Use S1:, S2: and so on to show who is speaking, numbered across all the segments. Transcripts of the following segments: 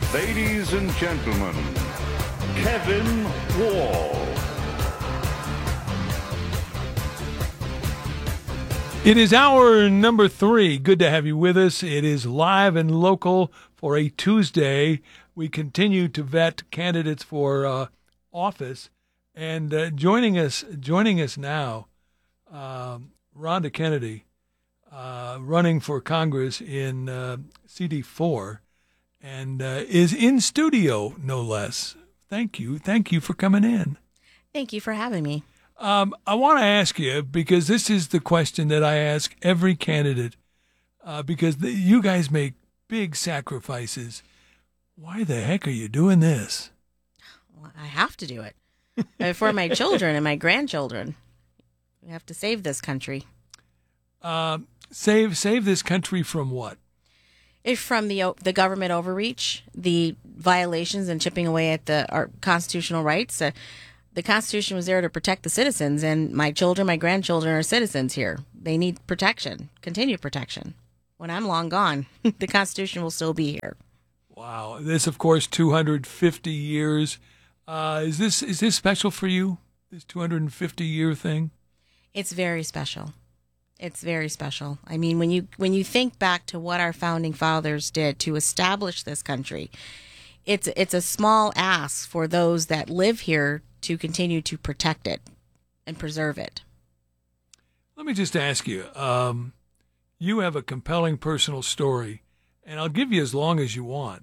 S1: Ladies and gentlemen, Kevin Wall.
S2: It is hour number 3. Good to have you with us. It is live and local for a Tuesday. We continue to vet candidates for office, and joining us now, Rhonda Kennedy, running for Congress in CD4, and is in studio, no less. Thank you for coming in.
S3: Thank you for having me.
S2: I want to ask you, because this is the question that I ask every candidate, because you guys make big sacrifices. Why the heck are you doing this?
S3: Well, I have to do it for my children and my grandchildren. We have to save this country.
S2: Save this country from what?
S3: From the government overreach, the violations and chipping away at our constitutional rights. The Constitution was there to protect the citizens, and my children, my grandchildren are citizens here. They need protection, continued protection. When I'm long gone, the Constitution will still be here.
S2: Wow. This, of course, 250 years. Is this special for you, this 250-year thing?
S3: It's very special. It's very special. I mean, when you think back to what our founding fathers did to establish this country, it's a small ask for those that live here to continue to protect it and preserve it.
S2: Let me just ask you, you have a compelling personal story, and I'll give you as long as you want.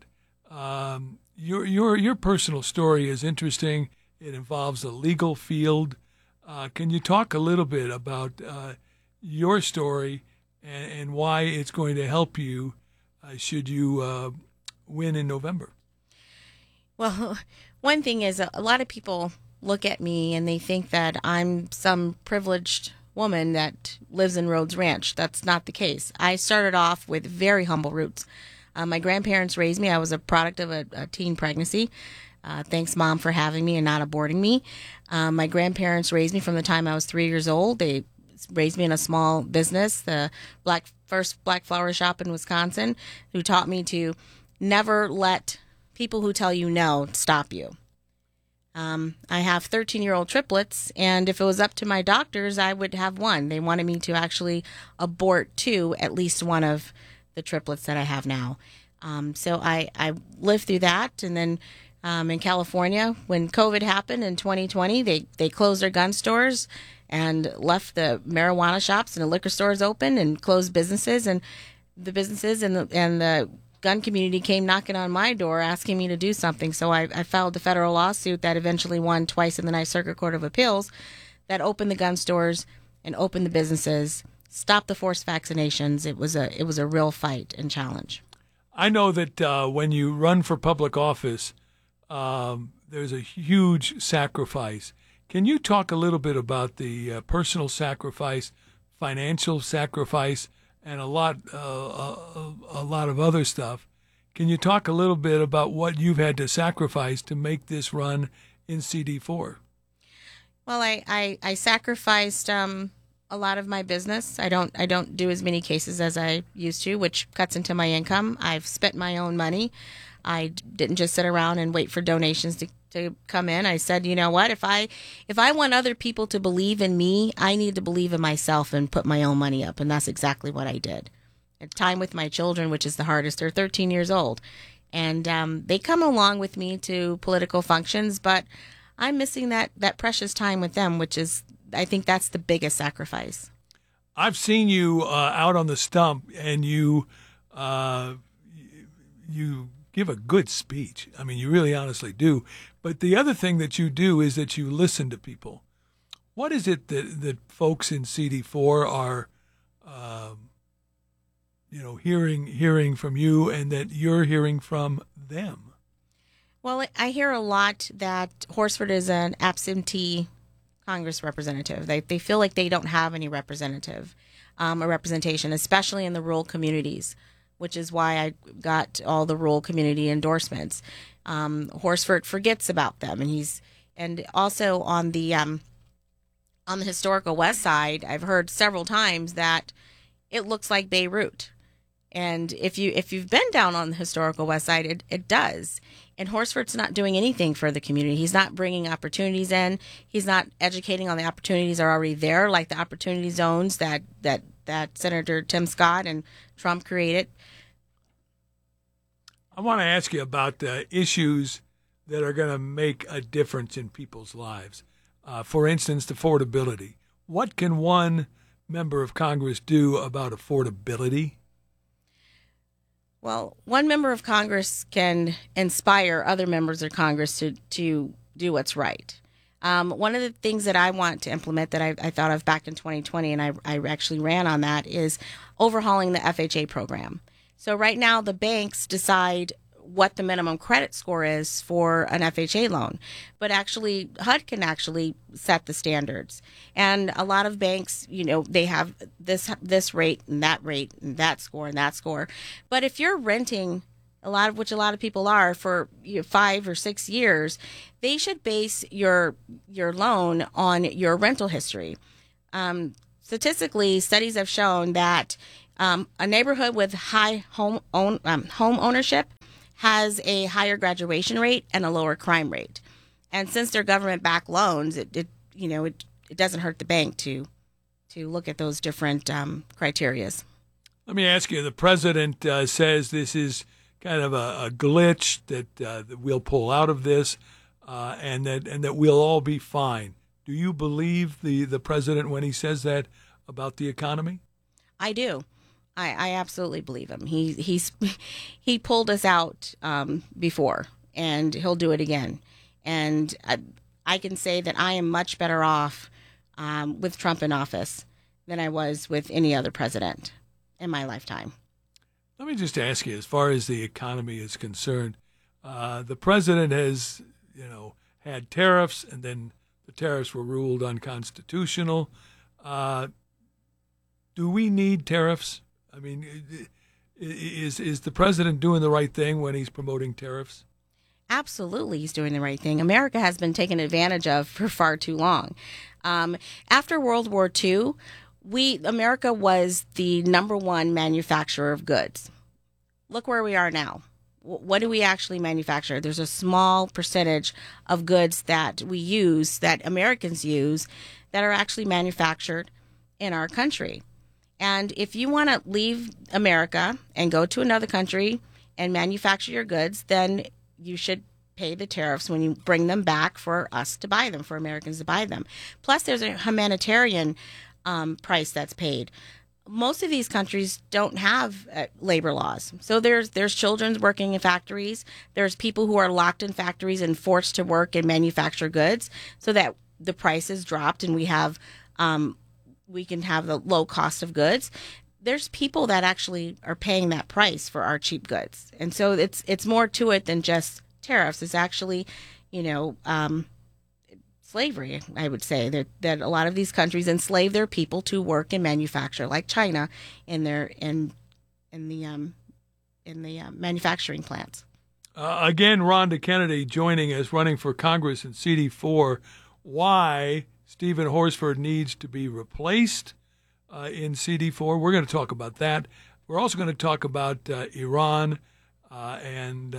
S2: Your personal story is interesting. It involves a legal field. Can you talk a little bit about your story and why it's going to help you should you win in November?
S3: Well, one thing is a lot of people look at me and they think that I'm some privileged woman that lives in Rhodes Ranch. That's not the case. I started off with very humble roots. My grandparents raised me. I was a product of a teen pregnancy. Thanks, Mom, for having me and not aborting me. My grandparents raised me from the time I was 3 years old. They raised me in a small business, the first black flower shop in Wisconsin, who taught me to never let people who tell you no stop you. I have 13-year-old triplets, and if it was up to my doctors, I would have one. They wanted me to actually abort at least one of the triplets that I have now. So I lived through that, and then in California, when COVID happened in 2020, they closed their gun stores and left the marijuana shops and the liquor stores open and closed businesses, and the businesses and the gun community came knocking on my door asking me to do something. So I filed a federal lawsuit that eventually won twice in the Ninth Circuit Court of Appeals that opened the gun stores and opened the businesses, stopped the forced vaccinations. It was a real fight and challenge.
S2: I know that when you run for public office, there's a huge sacrifice. Can you talk a little bit about the personal sacrifice, financial sacrifice, and a lot of other stuff? Can you talk a little bit about what you've had to sacrifice to make this run in CD4?
S3: Well, I sacrificed a lot of my business. I don't do as many cases as I used to, which cuts into my income. I've spent my own money. I didn't just sit around and wait for donations to come in. I said, you know what? If I want other people to believe in me, I need to believe in myself and put my own money up. And that's exactly what I did. And time with my children, which is the hardest. They're 13 years old. And they come along with me to political functions, but I'm missing that precious time with them, which is, I think that's the biggest sacrifice.
S2: I've seen you out on the stump, and you give a good speech. I mean, you really honestly do. But the other thing that you do is that you listen to people. What is it that folks in CD4 are, hearing from you, and that you're hearing from them?
S3: Well, I hear a lot that Horsford is an absentee Congress representative. They feel like they don't have any representation, especially in the rural communities, which is why I got all the rural community endorsements. Horsford forgets about them, and also on the historical west side, I've heard several times that it looks like Beirut. And if you've been down on the historical West Side, it does. And Horsford's not doing anything for the community. He's not bringing opportunities in. He's not educating on the opportunities that are already there, like the opportunity zones that Senator Tim Scott and Trump created.
S2: I want to ask you about issues that are going to make a difference in people's lives. For instance, affordability. What can one member of Congress do about affordability?
S3: Well, one member of Congress can inspire other members of Congress to do what's right. One of the things that I want to implement that I thought of back in 2020, and I actually ran on that, is overhauling the FHA program. So right now, the banks decide what the minimum credit score is for an FHA loan, but actually HUD can actually set the standards. And a lot of banks, they have this rate and that score and that score. But if you're renting a lot of people are for 5 or 6 years, they should base your loan on your rental history. Statistically, studies have shown that a neighborhood with high home ownership has a higher graduation rate and a lower crime rate. And since they're government-backed loans, it doesn't hurt the bank to look at those different criterias.
S2: Let me ask you, the president says this is kind of a glitch, that we'll pull out of this and that we'll all be fine. Do you believe the president when he says that about the economy?
S3: I do. I absolutely believe him. He pulled us out before, and he'll do it again. And I can say that I am much better off with Trump in office than I was with any other president in my lifetime.
S2: Let me just ask you, as far as the economy is concerned, the president has, had tariffs, and then the tariffs were ruled unconstitutional. Do we need tariffs? I mean, is the president doing the right thing when he's promoting tariffs?
S3: Absolutely, he's doing the right thing. America has been taken advantage of for far too long. After World War II, America was the #1 manufacturer of goods. Look where we are now. What do we actually manufacture? There's a small percentage of goods that we use, that Americans use, that are actually manufactured in our country. And if you want to leave America and go to another country and manufacture your goods, then you should pay the tariffs when you bring them back for us to buy them, for Americans to buy them. Plus, there's a humanitarian price that's paid. Most of these countries don't have labor laws. So there's children working in factories. There's people who are locked in factories and forced to work and manufacture goods so that the price is dropped and we can have the low cost of goods. There's people that actually are paying that price for our cheap goods. And so it's more to it than just tariffs. It's actually, slavery, I would say, that a lot of these countries enslave their people to work and manufacture, like China in the manufacturing plants.
S2: Again, Rhonda Kennedy joining us, running for Congress in CD4. Why Stephen Horsford needs to be replaced in CD4. We're going to talk about that. We're also going to talk about Iran and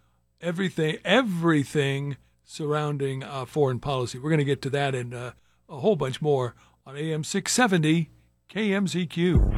S2: everything surrounding foreign policy. We're going to get to that and a whole bunch more on AM 670 KMZQ.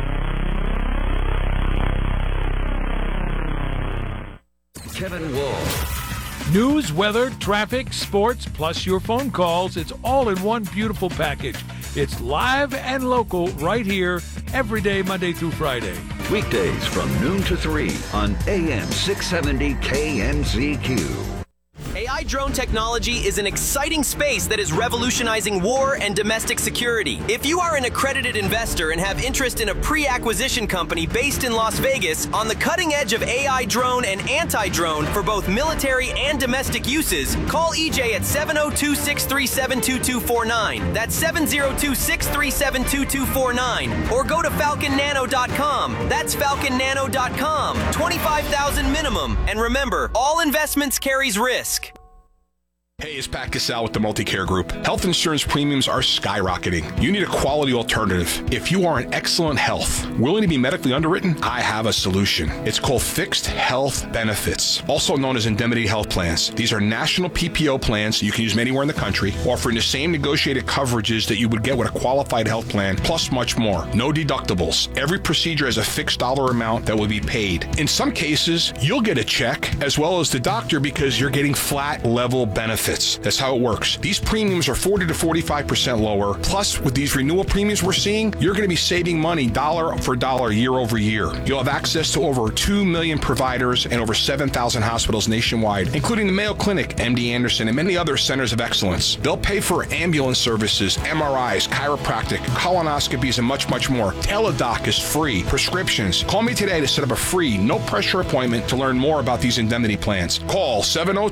S4: Kevin Wall.
S2: News, weather, traffic, sports, plus your phone calls. It's all in one beautiful package. It's live and local right here every day, Monday through Friday.
S4: Weekdays from noon to 3 on AM 670 KMZQ.
S5: AI drone technology is an exciting space that is revolutionizing war and domestic security. If you are an accredited investor and have interest in a pre-acquisition company based in Las Vegas on the cutting edge of AI drone and anti-drone for both military and domestic uses, call EJ at 702-637-2249. That's 702-637-2249. Or go to falconnano.com. That's falconnano.com. $25,000 minimum. And remember, all investments carries risk.
S6: Hey, it's Pat Cassell with the Multicare Group. Health insurance premiums are skyrocketing. You need a quality alternative. If you are in excellent health, willing to be medically underwritten, I have a solution. It's called Fixed Health Benefits, also known as Indemnity Health Plans. These are national PPO plans you can use anywhere in the country, offering the same negotiated coverages that you would get with a qualified health plan, plus much more. No deductibles. Every procedure has a fixed dollar amount that will be paid. In some cases, you'll get a check as well as the doctor because you're getting flat level benefits. That's how it works. These premiums are 40 to 45% lower. Plus, with these renewal premiums we're seeing, you're going to be saving money dollar for dollar year over year. You'll have access to over 2 million providers and over 7,000 hospitals nationwide, including the Mayo Clinic, MD Anderson, and many other centers of excellence. They'll pay for ambulance services, MRIs, chiropractic, colonoscopies, and much, much more. Teladoc is free. Prescriptions. Call me today to set up a free, no-pressure appointment to learn more about these indemnity plans. Call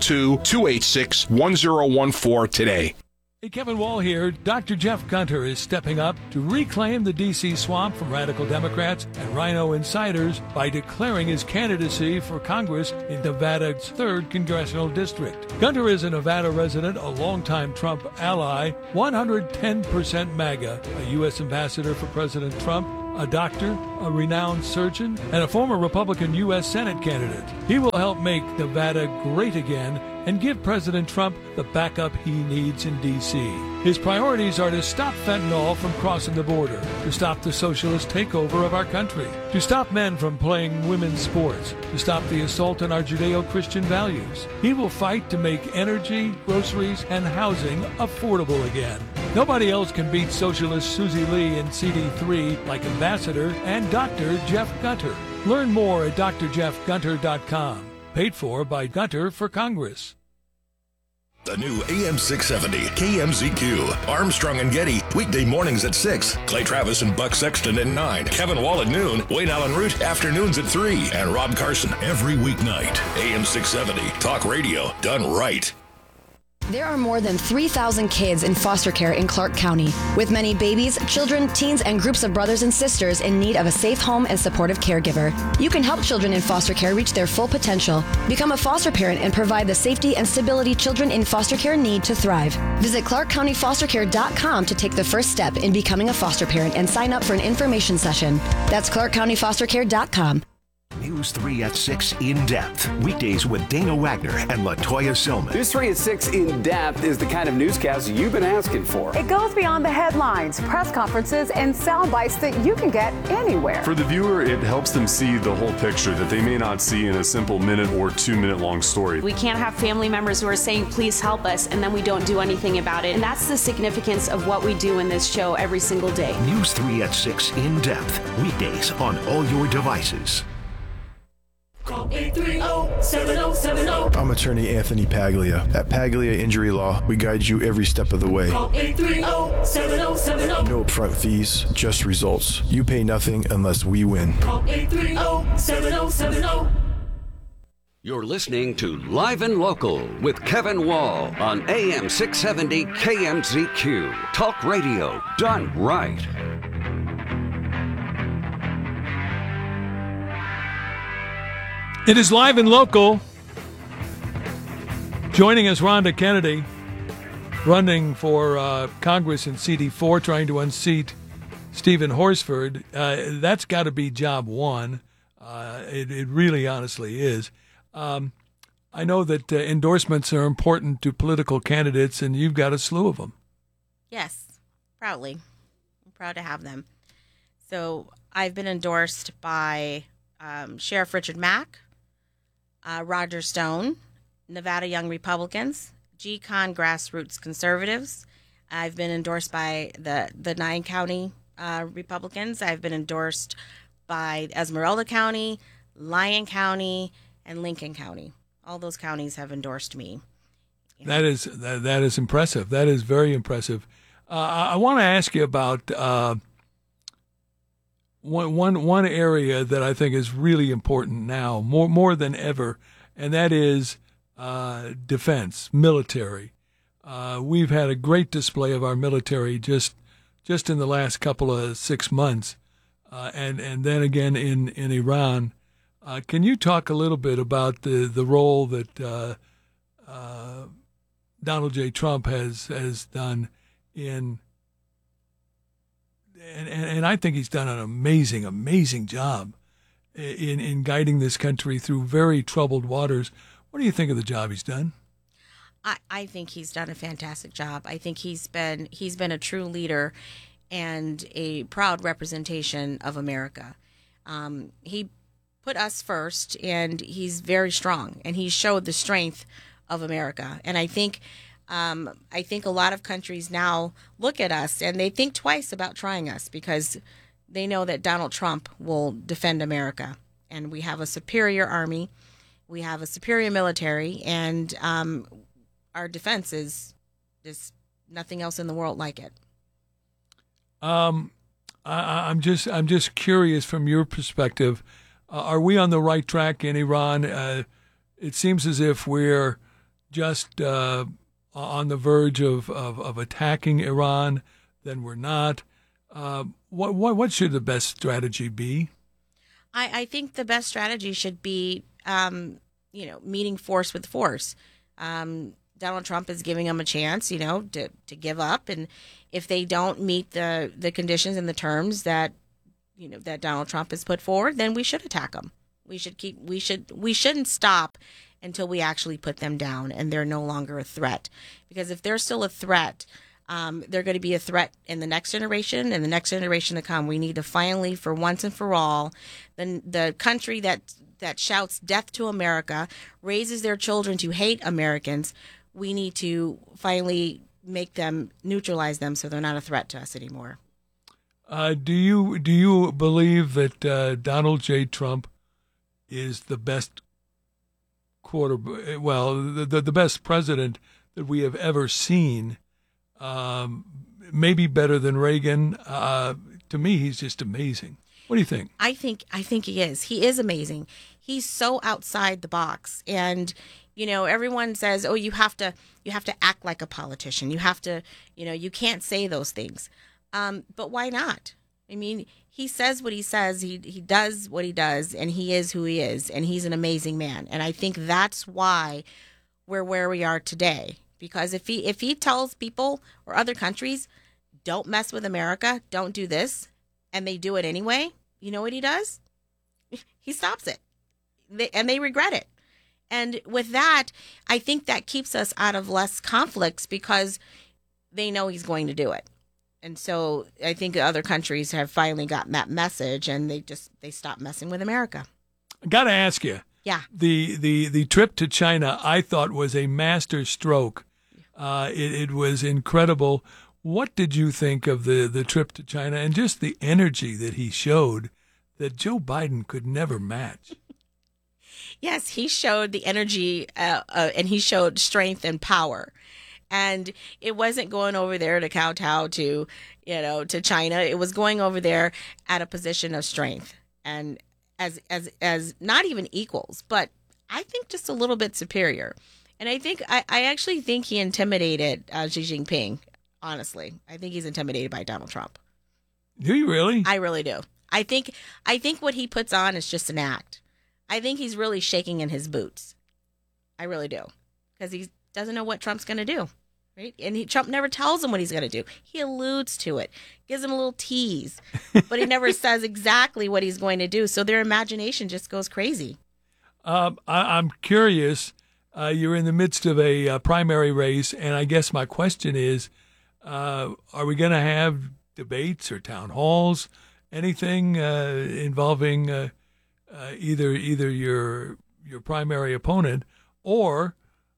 S6: 702-286-1014 today.
S2: Hey, Kevin Wall here. Dr. Jeff Gunter is stepping up to reclaim the D.C. swamp from radical Democrats and rhino insiders by declaring his candidacy for Congress in Nevada's 3rd Congressional District. Gunter is a Nevada resident, a longtime Trump ally, 110% MAGA, a U.S. ambassador for President Trump, a doctor, a renowned surgeon, and a former Republican U.S. Senate candidate. He will help make Nevada great again and give President Trump the backup he needs in D.C. His priorities are to stop fentanyl from crossing the border, to stop the socialist takeover of our country, to stop men from playing women's sports, to stop the assault on our Judeo-Christian values. He will fight to make energy, groceries, and housing affordable again. Nobody else can beat socialist Susie Lee in CD3 like Ambassador and Dr. Jeff Gunter. Learn more at drjeffgunter.com. Paid for by Gunter for Congress.
S7: The new AM 670 KMZQ. Armstrong and Getty, weekday mornings at 6. Clay Travis and Buck Sexton at 9. Kevin Wall at noon. Wayne Allen Root, afternoons at 3. And Rob Carson every weeknight. AM 670, talk radio done right.
S8: There are more than 3,000 kids in foster care in Clark County, with many babies, children, teens, and groups of brothers and sisters in need of a safe home and supportive caregiver. You can help children in foster care reach their full potential. Become a foster parent and provide the safety and stability children in foster care need to thrive. Visit ClarkCountyFosterCare.com to take the first step in becoming a foster parent and sign up for an information session. That's ClarkCountyFosterCare.com.
S9: News 3 at 6 In Depth. Weekdays with Dana Wagner and LaToya Silman.
S10: News 3 at 6 In Depth is the kind of newscast you've been asking for.
S11: It goes beyond the headlines, press conferences, and sound bites that you can get anywhere.
S12: For the viewer, it helps them see the whole picture that they may not see in a simple minute or 2 minute long story.
S13: We can't have family members who are saying, please help us, and then we don't do anything about it. And that's the significance of what we do in this show every single day.
S9: News 3 at 6 In Depth. Weekdays on all your devices.
S14: Call 830-7070.
S15: I'm attorney Anthony Paglia. At Paglia Injury Law, we guide you every step of the way.
S14: Call 830-7070.
S15: No upfront fees, just results. You pay nothing unless we win.
S14: Call 830-7070.
S4: You're listening to Live and Local with Kevin Wall on AM 670 KMZQ. Talk radio done right.
S2: It is Live and Local. Joining us, Rhonda Kennedy, running for Congress in CD4, trying to unseat Stephen Horsford. That's got to be job one. It really honestly is. I know that endorsements are important to political candidates, and you've got a slew of them.
S3: Yes, proudly. I'm proud to have them. So I've been endorsed by Sheriff Richard Mack, Roger Stone, Nevada Young Republicans, GCON Grassroots Conservatives. I've been endorsed by the 9 county Republicans. I've been endorsed by Esmeralda County, Lyon County, and Lincoln County. All those counties have endorsed me.
S2: That is impressive. That is very impressive. I want to ask you about one area that I think is really important now, more than ever, and that is defense, military. We've had a great display of our military just in the last couple of 6 months, and then again in Iran. Can you talk a little bit about the role that Donald J. Trump has done and I think he's done an amazing job in guiding this country through very troubled waters. What do you think of the job he's done?
S3: I think he's done a fantastic job. I think he's been a true leader and a proud representation of America. He put us first, and he's very strong, and he showed the strength of America. And I think a lot of countries now look at us and they think twice about trying us because they know that Donald Trump will defend America. And we have a superior army, we have a superior military, and our defense is nothing else in the world like it.
S2: I'm just curious from your perspective. Are we on the right track in Iran? It seems as if we're just on the verge of attacking Iran. Then we're not. What should the best strategy be?
S3: I think the best strategy should be, meeting force with force. Donald Trump is giving them a chance, to give up, and if they don't meet the conditions and the terms that that Donald Trump has put forward, then we should attack them. We shouldn't stop until we actually put them down and they're no longer a threat. Because if they're still a threat, they're going to be a threat in the next generation and the next generation to come. We need to finally, for once and for all, the country that shouts death to America, raises their children to hate Americans, we need to finally neutralize them so they're not a threat to us anymore.
S2: Do you believe that Donald J. Trump is the best the best president that we have ever seen? Maybe better than Reagan. To me, he's just amazing. What do you think?
S3: I think he is. He is amazing. He's so outside the box, and everyone says, "Oh, you have to act like a politician. You have to, you can't say those things." But why not? I mean, he says what he says, he does what he does, and he is who he is, and he's an amazing man. And I think that's why we're where we are today. Because if he tells people or other countries, don't mess with America, don't do this, and they do it anyway, you know what he does? He stops it. And they regret it. And with that, I think that keeps us out of less conflicts because they know he's going to do it. And so I think other countries have finally gotten that message, and they stop messing with America.
S2: I got to ask you.
S3: Yeah.
S2: The trip to China, I thought, was a master stroke. It was incredible. What did you think of the trip to China and just the energy that he showed that Joe Biden could never match?
S3: Yes, he showed the energy and he showed strength and power. And it wasn't going over there to kowtow to China. It was going over there at a position of strength and as not even equals, but I think just a little bit superior. And I actually think he intimidated Xi Jinping. Honestly, I think he's intimidated by Donald Trump.
S2: Do you really?
S3: I really do. I think what he puts on is just an act. I think he's really shaking in his boots. I really do, because he doesn't know what Trump's going to do. Right? And Trump never tells him what he's going to do. He alludes to it, gives him a little tease, but he never says exactly what he's going to do. So their imagination just goes crazy.
S2: I'm curious. You're in the midst of a primary race, and I guess my question is, are we going to have debates or town halls, anything involving either your primary opponent or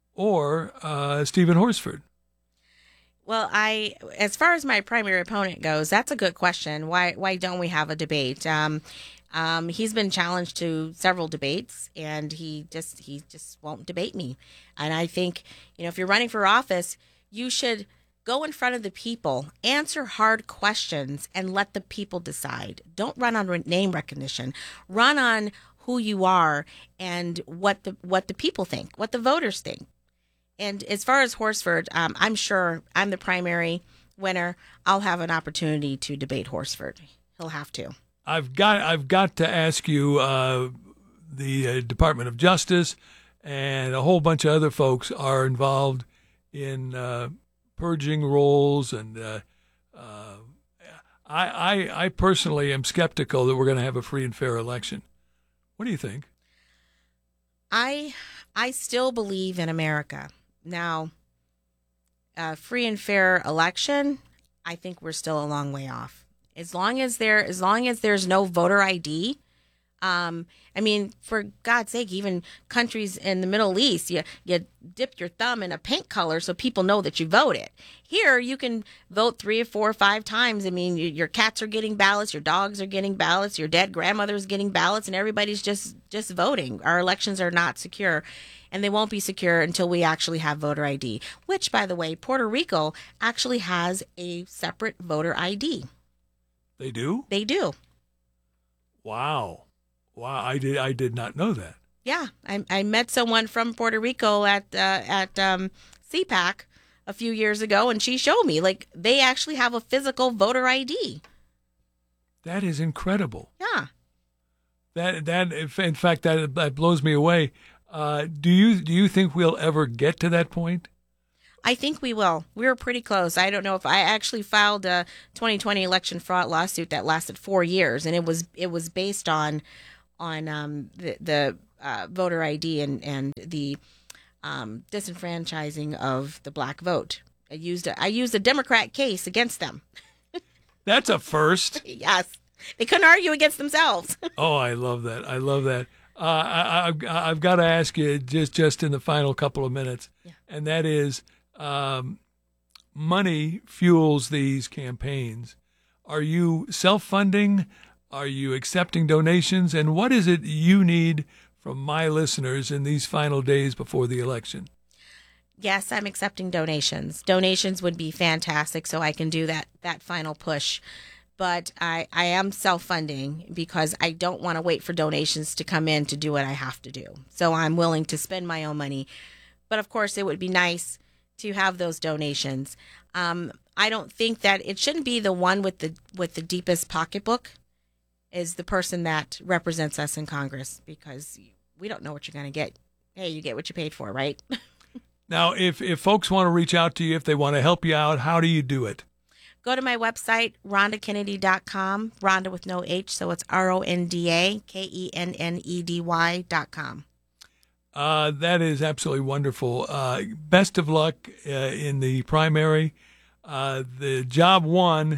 S2: Stephen Horsford?
S3: Well, as far as my primary opponent goes, that's a good question. Why don't we have a debate? He's been challenged to several debates, and he just won't debate me. And I think, if you're running for office, you should go in front of the people, answer hard questions, and let the people decide. Don't run on name recognition. Run on who you are and what the people think, what the voters think. And as far as Horsford, I'm sure I'm the primary winner. I'll have an opportunity to debate Horsford. He'll have to.
S2: I've got to ask you, the Department of Justice and a whole bunch of other folks are involved in purging rolls, and I personally am skeptical that we're going to have a free and fair election. What do you think?
S3: I still believe in America. Now, free and fair election, I think we're still a long way off. As long as there's no voter ID. I mean, for God's sake, even countries in the Middle East, you dip your thumb in a paint color so people know that you voted. Here, you can vote 3 or 4 or 5 times. I mean, your cats are getting ballots, your dogs are getting ballots, your dead grandmother's getting ballots, and everybody's just voting. Our elections are not secure, and they won't be secure until we actually have voter ID, which, by the way, Puerto Rico actually has a separate voter ID.
S2: They do?
S3: They do.
S2: Wow. I did not know that.
S3: Yeah, I met someone from Puerto Rico at CPAC a few years ago, and she showed me, like, they actually have a physical voter ID.
S2: That is incredible.
S3: Yeah.
S2: In fact, that blows me away. Do you think we'll ever get to that point?
S3: I think we will. We're pretty close. I don't know if I actually filed a 2020 election fraud lawsuit that lasted 4 years, and it was based on the voter ID and the disenfranchising of the black vote. I used a Democrat case against them.
S2: That's a first.
S3: Yes, they couldn't argue against themselves.
S2: Oh, I love that. I love that. I've got to ask you just in the final couple of minutes, and that is, money fuels these campaigns. Are you self-funding? Are you accepting donations? And what is it you need from my listeners in these final days before the election?
S3: Yes, I'm accepting donations. Donations would be fantastic so I can do that final push. But I am self-funding because I don't want to wait for donations to come in to do what I have to do. So I'm willing to spend my own money. But of course, it would be nice to have those donations. I don't think that it shouldn't be the one with the deepest pocketbook is the person that represents us in Congress, because we don't know what you're going to get. Hey, you get what you paid for, right?
S2: Now, if folks want to reach out to you, if they want to help you out, how do you do it?
S3: Go to my website, RhondaKennedy.com, Rhonda with no H, so it's RondaKennedy.com.
S2: That is absolutely wonderful. Best of luck in the primary. The job one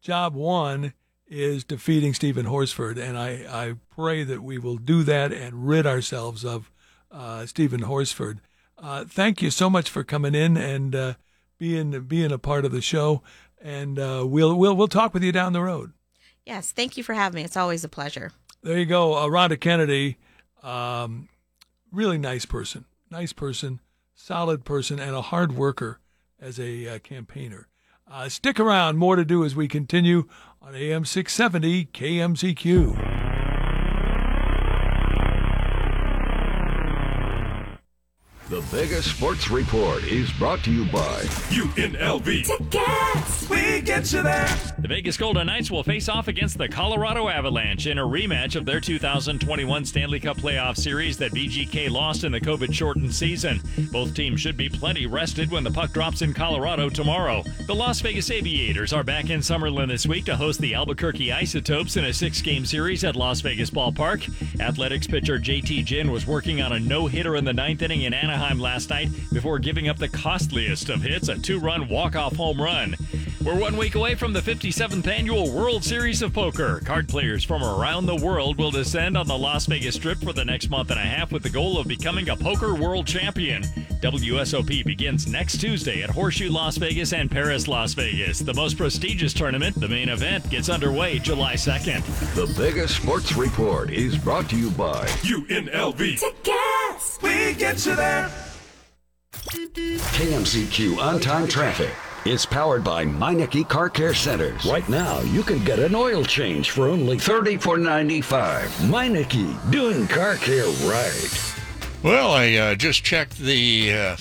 S2: is defeating Stephen Horsford, and I pray that we will do that and rid ourselves of Stephen Horsford. Thank you so much for coming in and being a part of the show, and we'll talk with you down the road.
S3: Yes, thank you for having me. It's always a pleasure.
S2: There you go, Rhonda Kennedy. Really nice person, solid person, and a hard worker as a campaigner. Stick around. More to do as we continue on AM 670 KMZQ.
S4: The biggest sports report is brought to you by
S14: UNLV. Tickets! We get you there.
S16: The Vegas Golden Knights will face off against the Colorado Avalanche in a rematch of their 2021 Stanley Cup Playoff Series that VGK lost in the COVID-shortened season. Both teams should be plenty rested when the puck drops in Colorado tomorrow. The Las Vegas Aviators are back in Summerlin this week to host the Albuquerque Isotopes in a 6-game series at Las Vegas Ballpark. Athletics pitcher JT Ginn was working on a no-hitter in the 9th inning in Anaheim last night before giving up the costliest of hits, a 2-run walk-off home run. We're 1 week away from the 57th annual World Series of Poker. Card players from around the world will descend on the Las Vegas Strip for the next month and a half with the goal of becoming a poker world champion. WSOP begins next Tuesday at Horseshoe Las Vegas and Paris Las Vegas. The most prestigious tournament, the main event, gets underway July 2nd.
S4: The biggest sports report is brought to you by
S14: UNLV. Tickets! We get you there.
S4: KMZQ On-Time Traffic is powered by Meineke Car Care Centers. Right now, you can get an oil change for only $34.95. Meineke, doing car care right.
S17: Well, I just checked the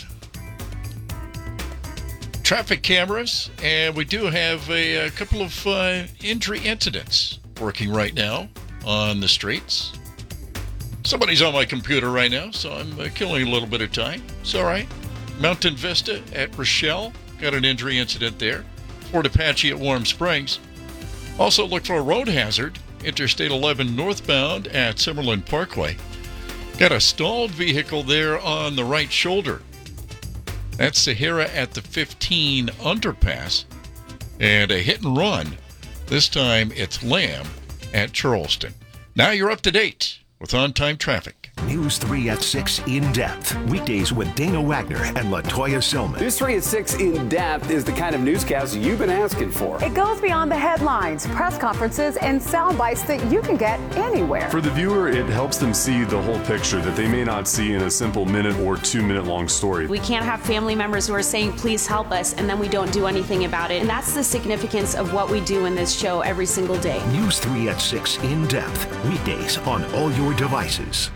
S17: traffic cameras, and we do have a couple of injury incidents working right now on the streets. Somebody's on my computer right now, so I'm killing a little bit of time. It's all right. Mountain Vista at Rochelle, got an injury incident there. Fort Apache at Warm Springs. Also look for a road hazard, Interstate 11 northbound at Summerlin Parkway. Got a stalled vehicle there on the right shoulder. That's Sahara at the 15 underpass. And a hit and run. This time it's Lamb at Charleston. Now you're up to date with on-time traffic.
S9: News 3 at 6 In Depth. Weekdays with Dana Wagner and LaToya Silman.
S10: News 3 at 6 In Depth is the kind of newscast you've been asking for.
S11: It goes beyond the headlines, press conferences, and sound bites that you can get anywhere.
S12: For the viewer, it helps them see the whole picture that they may not see in a simple minute or 2 minute long story.
S13: We can't have family members who are saying, please help us, and then we don't do anything about it. And that's the significance of what we do in this show every single day.
S9: News 3 at 6 In Depth. Weekdays on all your devices.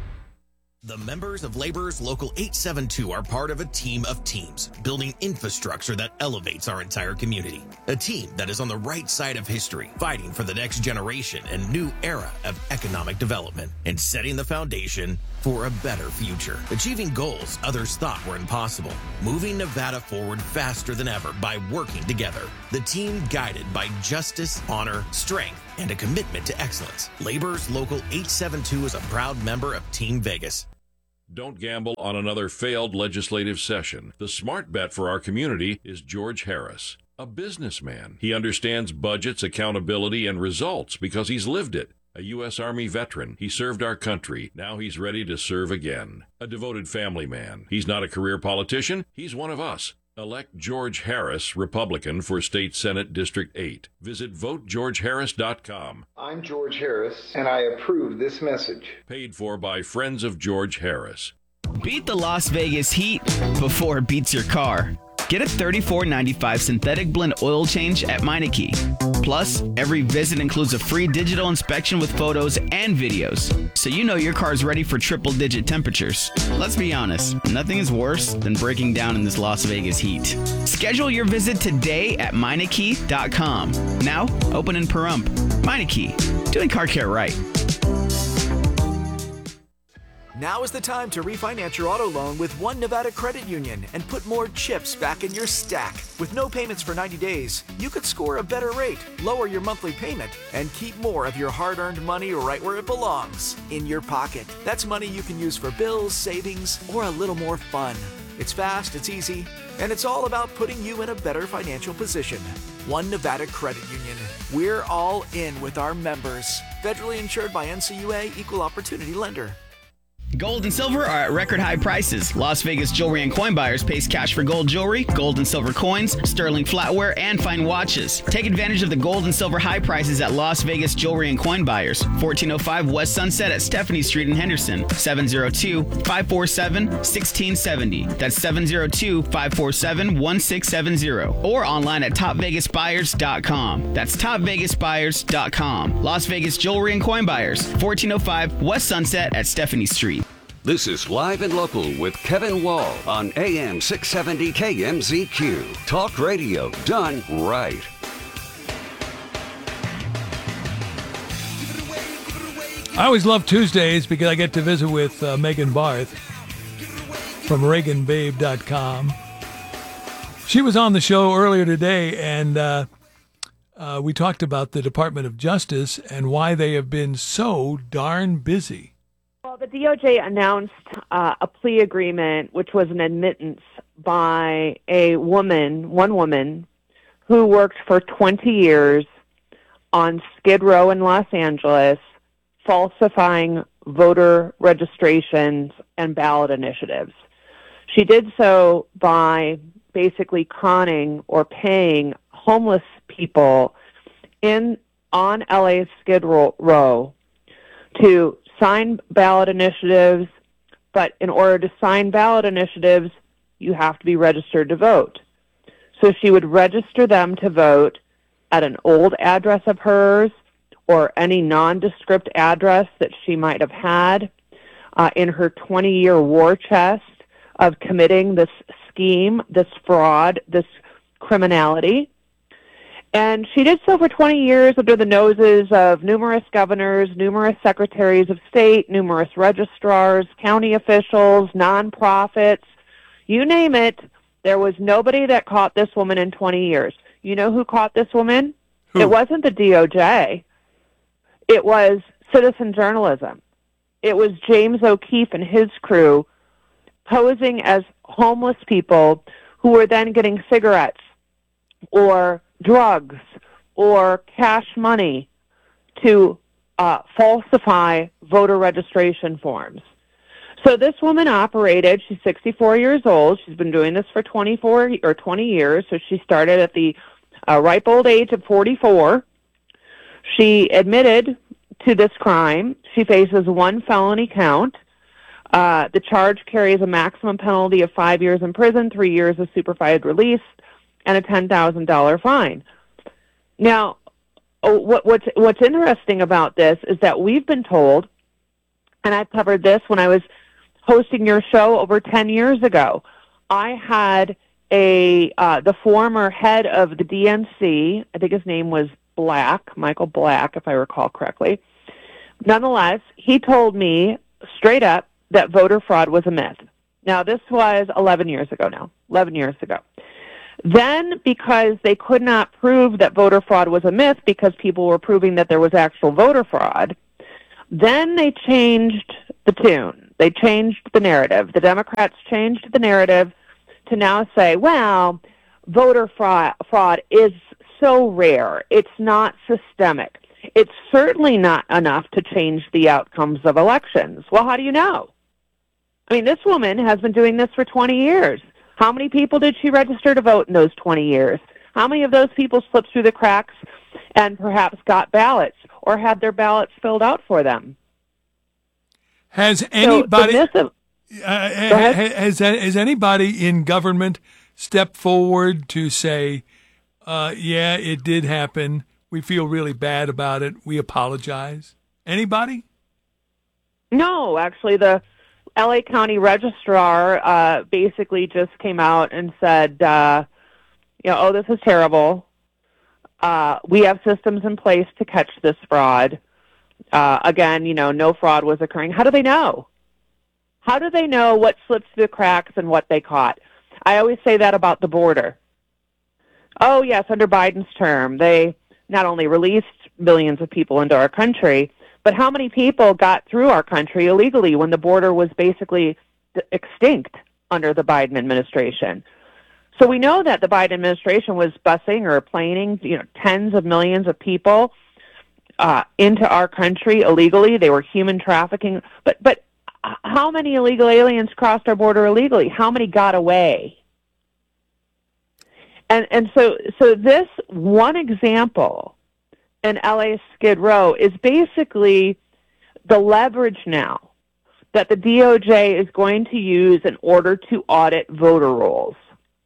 S18: The members of Laborers Local 872 are part of a team of teams, building infrastructure that elevates our entire community. A team that is on the right side of history, fighting for the next generation and new era of economic development, and setting the foundation for a better future. Achieving goals others thought were impossible. Moving Nevada forward faster than ever by working together. The team guided by justice, honor, strength, and a commitment to excellence. Laborers Local 872 is a proud member of Team Vegas.
S19: Don't gamble on another failed legislative session. The smart bet for our community is George Harris, a businessman. He understands budgets, accountability, and results because he's lived it. A U.S. Army veteran. He served our country. Now he's ready to serve again. A devoted family man. He's not a career politician. He's one of us. Elect George Harris, Republican, for State Senate District 8. Visit votegeorgeharris.com.
S20: I'm George Harris, and I approve this message.
S19: Paid for by Friends of George Harris.
S21: Beat the Las Vegas heat before it beats your car. Get a $34.95 synthetic blend oil change at Meineke. Plus, every visit includes a free digital inspection with photos and videos, so you know your car's ready for triple-digit temperatures. Let's be honest, nothing is worse than breaking down in this Las Vegas heat. Schedule your visit today at Meineke.com. Now, open in Pahrump. Meineke, doing car care right.
S22: Now is the time to refinance your auto loan with One Nevada Credit Union and put more chips back in your stack. With no payments for 90 days, you could score a better rate, lower your monthly payment, and keep more of your hard-earned money right where it belongs, in your pocket. That's money you can use for bills, savings, or a little more fun. It's fast, it's easy, and it's all about putting you in a better financial position. One Nevada Credit Union. We're all in with our members. Federally insured by NCUA, Equal Opportunity Lender.
S21: Gold and silver are at record high prices. Las Vegas Jewelry and Coin Buyers pays cash for gold jewelry, gold and silver coins, sterling flatware, and fine watches. Take advantage of the gold and silver high prices at Las Vegas Jewelry and Coin Buyers. 1405 West Sunset at Stephanie Street in Henderson. 702-547-1670. That's 702-547-1670. Or online at topvegasbuyers.com. That's topvegasbuyers.com. Las Vegas Jewelry and Coin Buyers. 1405 West Sunset at Stephanie Street.
S4: This is Live and Local with Kevin Wall on AM 670 KMZQ. Talk radio done right.
S2: I always love Tuesdays because I get to visit with Megan Barth from ReaganBabe.com. She was on the show earlier today, and we talked about the Department of Justice and why they have been so darn busy.
S23: Well, the DOJ announced a plea agreement, which was an admittance by one woman, who worked for 20 years on Skid Row in Los Angeles, falsifying voter registrations and ballot initiatives. She did so by basically conning or paying homeless people on LA's Skid Row to sign ballot initiatives, but in order to sign ballot initiatives, you have to be registered to vote. So she would register them to vote at an old address of hers or any nondescript address that she might have had in her 20-year war chest of committing this scheme, this fraud, this criminality. And she did so for 20 years under the noses of numerous governors, numerous secretaries of state, numerous registrars, county officials, nonprofits, You name it, there was nobody that caught this woman in 20 years. You know who caught this woman?
S2: Who?
S23: It wasn't the DOJ. It was citizen journalism. It was James O'Keefe and his crew posing as homeless people who were then getting cigarettes or drugs or cash money to falsify voter registration forms. So this woman operated, she's 64 years old, she's been doing this for 20 years, so she started at the ripe old age of 44. She admitted to this crime. She faces 1 felony count. The charge carries a maximum penalty of 5 years in prison, 3 years of supervised release, and a $10,000 fine. Now, what's interesting about this is that we've been told, and I've covered this when I was hosting your show over 10 years ago. I had the former head of the DNC, I think his name was Black, Michael Black, if I recall correctly. Nonetheless, he told me straight up that voter fraud was a myth. Now, this was 11 years ago now, 11 years ago. Then, because they could not prove that voter fraud was a myth because people were proving that there was actual voter fraud, then they changed the tune. They changed the narrative. The Democrats changed the narrative to now say, well, voter fraud is so rare. It's not systemic. It's certainly not enough to change the outcomes of elections. Well, how do you know? I mean, this woman has been doing this for 20 years. How many people did she register to vote in those 20 years? How many of those people slipped through the cracks and perhaps got ballots or had their ballots filled out for them?
S2: Has anybody has anybody in government stepped forward to say, yeah, it did happen. We feel really bad about it. We apologize. Anybody?
S23: No, actually, the LA County Registrar basically just came out and said, oh, this is terrible. We have systems in place to catch this fraud. Again, no fraud was occurring. How do they know? How do they know what slipped through the cracks and what they caught? I always say that about the border. Oh, yes, under Biden's term, they not only released millions of people into our country, but how many people got through our country illegally when the border was basically extinct under the Biden administration? So we know that the Biden administration was busing or planing, tens of millions of people into our country illegally. They were human trafficking. But how many illegal aliens crossed our border illegally? How many got away? And so this one example in LA Skid Row is basically the leverage now that the DOJ is going to use in order to audit voter rolls.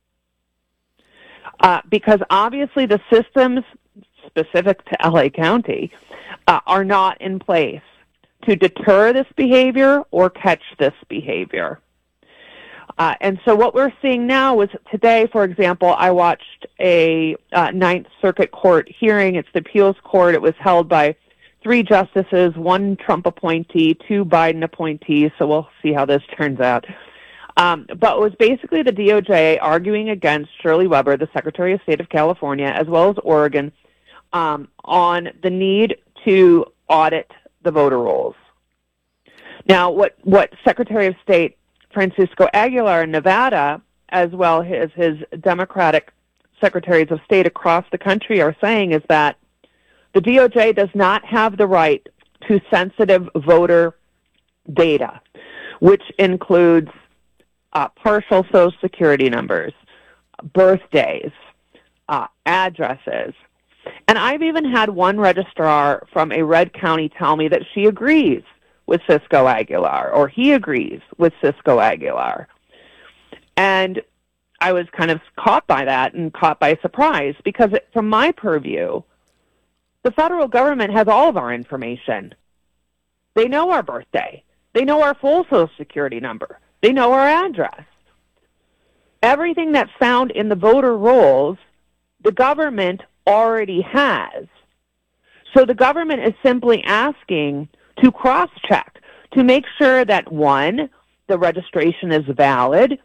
S23: Because obviously the systems specific to LA County are not in place to deter this behavior or catch this behavior. And so what we're seeing now is today, for example, I watched a Ninth Circuit Court hearing. It's the appeals court. It was held by 3 justices, 1 Trump appointee, 2 Biden appointees, so we'll see how this turns out. But it was basically the DOJ arguing against Shirley Weber, the Secretary of State of California, as well as Oregon, on the need to audit the voter rolls. Now, what Secretary of State Francisco Aguilar in Nevada, as well as his Democratic secretaries of state across the country are saying is that the DOJ does not have the right to sensitive voter data, which includes partial Social Security numbers, birthdays, addresses. And I've even had one registrar from a red county tell me that she agrees with Cisco Aguilar, or he agrees with Cisco Aguilar. And I was kind of caught by that and caught by surprise because from my purview, the federal government has all of our information. They know our birthday. They know our full Social Security number. They know our address. Everything that's found in the voter rolls, the government already has. So the government is simply asking to cross-check, to make sure that, 1, the registration is valid,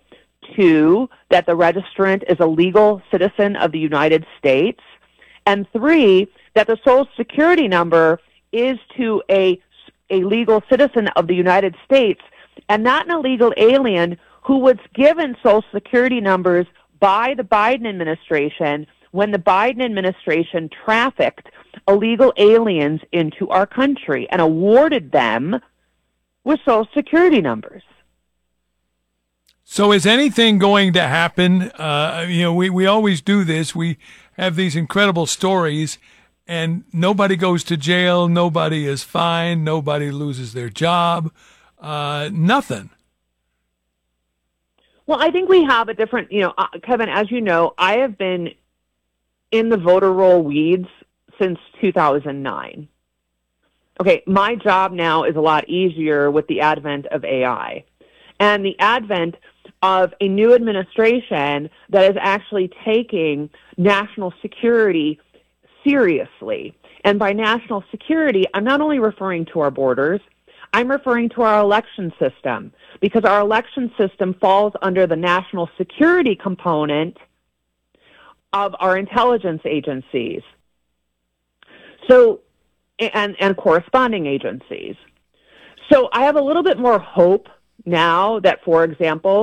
S23: 2, that the registrant is a legal citizen of the United States, and 3, that the Social Security number is to a legal citizen of the United States and not an illegal alien who was given Social Security numbers by the Biden administration when the Biden administration trafficked illegal aliens into our country and awarded them with Social Security numbers.
S2: So is anything going to happen? We always do this. We have these incredible stories, and nobody goes to jail, nobody is fined, nobody loses their job, nothing.
S23: Well, I think we have a different, Kevin, as you know, I have been in the voter roll weeds since 2009. Okay, my job now is a lot easier with the advent of AI and the advent of a new administration that is actually taking national security seriously. And by national security, I'm not only referring to our borders, I'm referring to our election system, because our election system falls under the national security component of our intelligence agencies. So, and corresponding agencies. So I have a little bit more hope now that, for example,